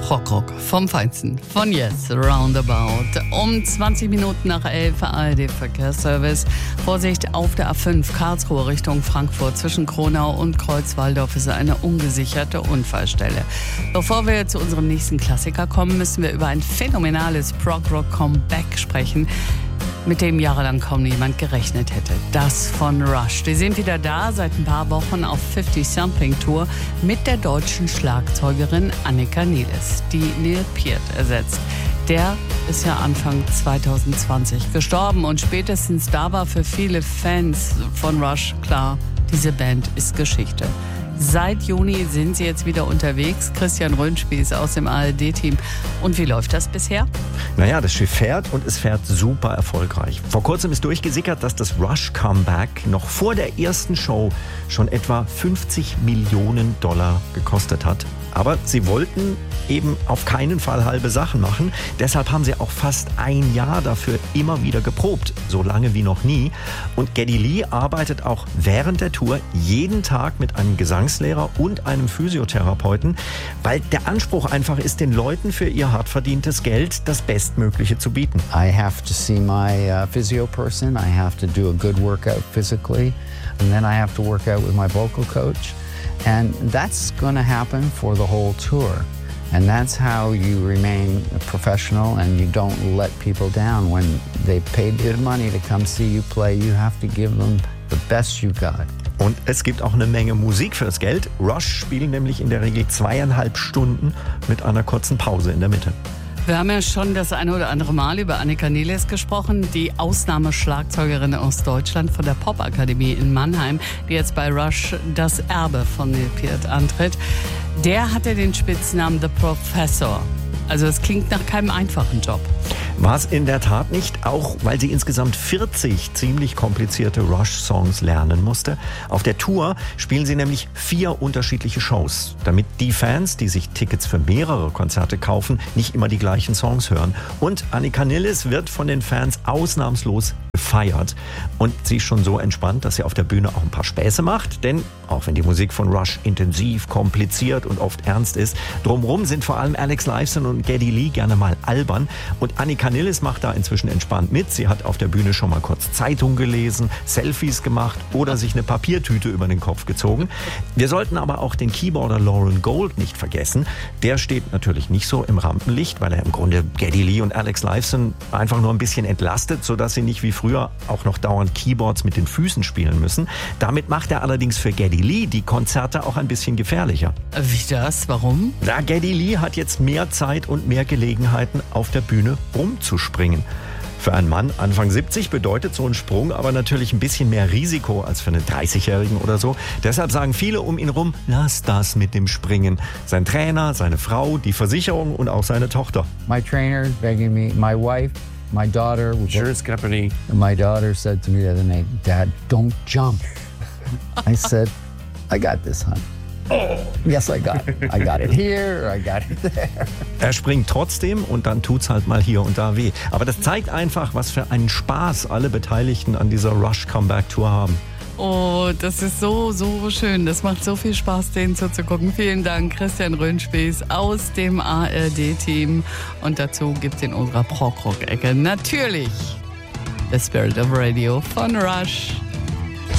Rockrock vom Feinsten von Yes Roundabout. Um 20 Minuten nach 11 ARD Verkehrsservice. Vorsicht auf der A5 Karlsruhe Richtung Frankfurt. Zwischen Kronau und Kreuzwaldorf ist eine ungesicherte Unfallstelle. Bevor wir zu unserem nächsten Klassiker kommen, müssen wir über ein phänomenales Prog-Rock-Comeback sprechen, mit dem jahrelang kaum jemand gerechnet hätte. Das von Rush. Die sind wieder da, seit ein paar Wochen auf 50-Something-Tour mit der deutschen Schlagzeugerin Annika Nilis, die Neil Peart ersetzt. Der ist ja Anfang 2020 gestorben und spätestens da war für viele Fans von Rush klar, diese Band ist Geschichte. Seit Juni sind sie jetzt wieder unterwegs. Christian Röhnspieß aus dem ARD-Team. Und wie läuft das bisher? Naja, das Schiff fährt und es fährt super erfolgreich. Vor kurzem ist durchgesickert, dass das Rush-Comeback noch vor der ersten Show schon etwa $50 Millionen gekostet hat. Aber sie wollten eben auf keinen Fall halbe Sachen machen. Deshalb haben sie auch fast ein Jahr dafür immer wieder geprobt, so lange wie noch nie. Und Geddy Lee arbeitet auch während der Tour jeden Tag mit einem Gesangslehrer und einem Physiotherapeuten, weil der Anspruch einfach ist, den Leuten für ihr hart verdientes Geld das Bestmögliche zu bieten. I have to see my physio person. I have to do a good workout physically, and then I have to work out with my vocal coach. And that's going to happen for the whole tour. And that's how you remain professional and you don't let people down. When they paid good money to come see you play, you have to give them the best you got. Und es gibt auch eine Menge Musik fürs Geld. Rush spielen nämlich in der Regel 2,5 Stunden mit einer kurzen Pause in der Mitte. Wir haben ja schon das eine oder andere Mal über Annika Nilis gesprochen, die Ausnahmeschlagzeugerin aus Deutschland von der Popakademie in Mannheim, die jetzt bei Rush das Erbe von Neil Peart antritt. Der hatte den Spitznamen The Professor. Also es klingt nach keinem einfachen Job. War es in der Tat nicht, auch weil sie insgesamt 40 ziemlich komplizierte Rush-Songs lernen musste. Auf der Tour spielen sie nämlich 4 unterschiedliche Shows, damit die Fans, die sich Tickets für mehrere Konzerte kaufen, nicht immer die gleichen Songs hören. Und Annika Nilis wird von den Fans ausnahmslos gefeiert. Und sie ist schon so entspannt, dass sie auf der Bühne auch ein paar Späße macht. Denn auch wenn die Musik von Rush intensiv, kompliziert und oft ernst ist, drumherum sind vor allem Alex Lifeson und Geddy Lee gerne mal albern. Und Annika Nilis macht da inzwischen entspannt mit. Sie hat auf der Bühne schon mal kurz Zeitung gelesen, Selfies gemacht oder sich eine Papiertüte über den Kopf gezogen. Wir sollten aber auch den Keyboarder Lauren Gold nicht vergessen. Der steht natürlich nicht so im Rampenlicht, weil er im Grunde Geddy Lee und Alex Lifeson einfach nur ein bisschen entlastet, sodass sie nicht wie früher auch noch dauernd Keyboards mit den Füßen spielen müssen. Damit macht er allerdings für Geddy Lee die Konzerte auch ein bisschen gefährlicher. Wie das? Warum? Na, Geddy Lee hat jetzt mehr Zeit und mehr Gelegenheiten, auf der Bühne rumzuspringen. Für einen Mann Anfang 70 bedeutet so ein Sprung aber natürlich ein bisschen mehr Risiko als für einen 30-Jährigen oder so. Deshalb sagen viele um ihn rum, lass das mit dem Springen. Sein Trainer, seine Frau, die Versicherung und auch seine Tochter. My trainer is begging me, my wife, my daughter. Insurance company. My daughter said to me the other night, Dad, don't jump. I said, I got this, hon. Yes, I got it. I got it here, I got it there. Er springt trotzdem und dann tut's halt mal hier und da weh. Aber das zeigt einfach, was für einen Spaß alle Beteiligten an dieser Rush Comeback Tour haben. Oh, das ist so, so schön. Das macht so viel Spaß, denen zuzugucken. Vielen Dank, Christian Röhnspieß aus dem ARD-Team. Und dazu gibt's in unserer Prog-Rock-Ecke natürlich The Spirit of Radio von Rush.